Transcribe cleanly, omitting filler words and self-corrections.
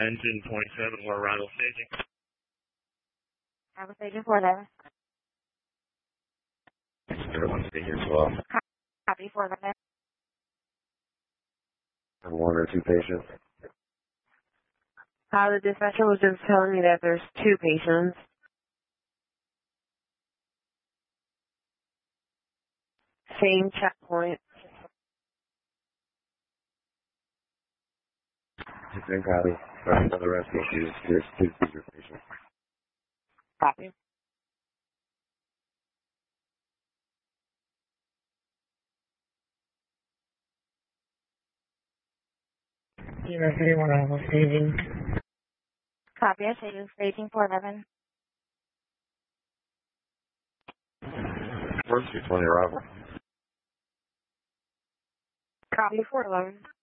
Engine 27, we're arrival staging. Arrival staging 411. 01 staging as well. Copy 411. One or two patients. The dispatcher was just telling me that there's 2 patients. Same checkpoint. Same copy. Another rescue issues. Here's 2 seizure patients. Copy. Zero 31 arrival staging. Copy, I see you. Staging 411. First 220 arrival. Copy 411.